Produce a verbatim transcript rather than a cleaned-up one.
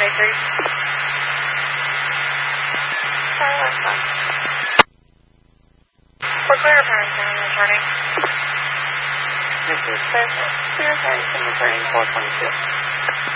Matrix. Sorry, last time. We're clear apparent and returning. Yes, sir. Clear, clear apparent and returning four twenty-two.